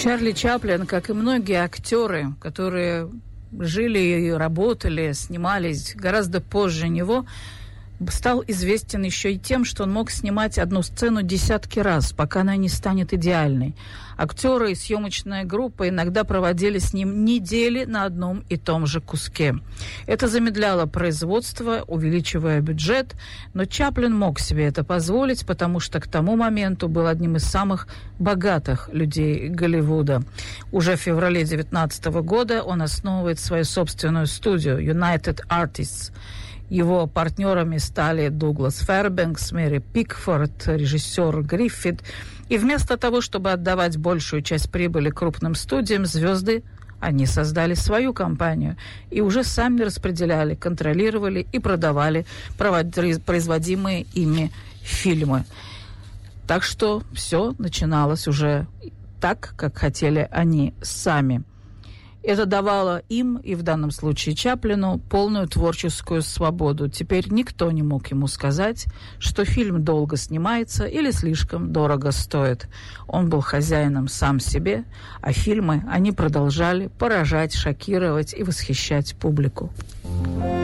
Чарли Чаплин, как и многие актеры, которые жили и работали, снимались гораздо позже него, стал известен еще и тем, что он мог снимать одну сцену десятки раз, пока она не станет идеальной. Актеры и съемочная группа иногда проводили с ним недели на одном и том же куске. Это замедляло производство, увеличивая бюджет, но Чаплин мог себе это позволить, потому что к тому моменту был одним из самых богатых людей Голливуда. Уже в феврале 19 года он основывает свою собственную студию United Artists. Его партнерами стали Дуглас Фэрбенкс, Мэри Пикфорд, режиссер Гриффит. И вместо того, чтобы отдавать большую часть прибыли крупным студиям, звезды, они создали свою компанию и уже сами распределяли, контролировали и продавали производимые ими фильмы. Так что все начиналось уже так, как хотели они сами. Это давало им, и в данном случае Чаплину, полную творческую свободу. Теперь никто не мог ему сказать, что фильм долго снимается или слишком дорого стоит. Он был хозяином сам себе, а фильмы, они продолжали поражать, шокировать и восхищать публику.